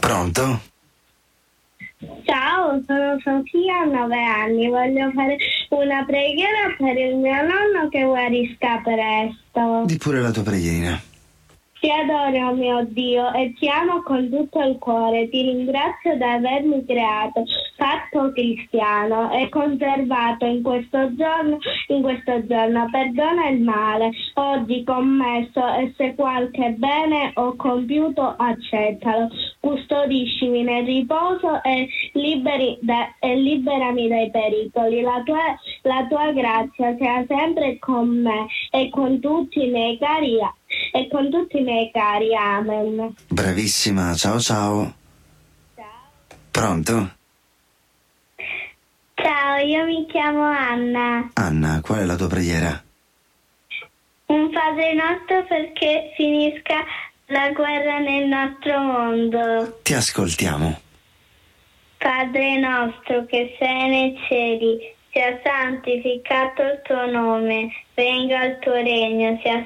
Pronto? Ciao, sono Sofia, 9 anni. Voglio fare una preghiera per il mio nonno che guarisca presto. Di pure la tua preghierina. Ti adoro, mio Dio, e ti amo con tutto il cuore. Ti ringrazio di avermi creato, fatto cristiano e conservato in questo giorno. Perdona il male oggi commesso e se qualche bene ho compiuto, accettalo. Custodiscimi nel riposo e liberami dai pericoli. La tua grazia sia sempre con me e con tutti i miei cari, amen. Bravissima, ciao ciao. Pronto? Ciao, io mi chiamo Anna. Anna, qual è la tua preghiera? Un Padre nostro perché finisca la guerra nel nostro mondo. Ti ascoltiamo. Padre nostro che sei nei cieli, sia santificato il tuo nome, venga il tuo regno, sia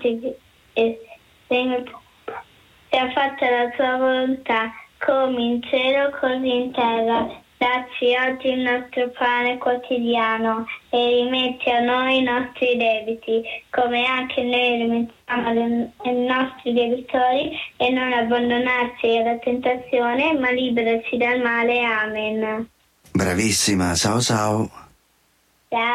fatta la tua volontà, come in cielo così in terra. Dacci oggi il nostro pane quotidiano e rimetti a noi i nostri debiti, come anche noi rimettiamo ai nostri debitori, e non abbandonarci alla tentazione, ma liberaci dal male. Amen. Bravissima, ciao ciao. Ciao.